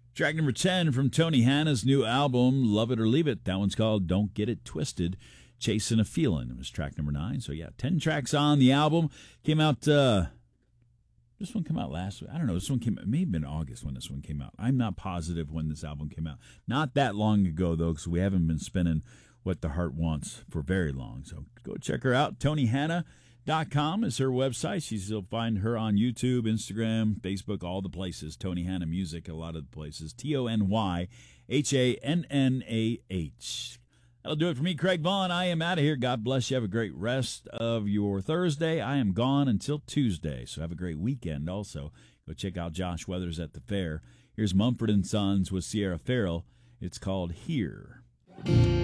Track number 10 from Tony Hanna's new album, Love It or Leave It. That one's called Don't Get It Twisted. Chasing a Feeling. It was track number 9. So, 10 tracks on the album. Came out, this one came out last week. I don't know. This one came out, it may have been August when this one came out. I'm not positive when this album came out. Not that long ago, though, because we haven't been spinning What the Heart Wants for very long. So, go check her out. TonyHanna.com is her website. You'll find her on YouTube, Instagram, Facebook, all the places. Tony Hanna Music, a lot of the places. TonyHannah. That'll do it for me, Craig Vaughn. I am out of here. God bless you. Have a great rest of your Thursday. I am gone until Tuesday, so have a great weekend also. Go check out Josh Weathers at the fair. Here's Mumford & Sons with Sierra Farrell. It's called Here.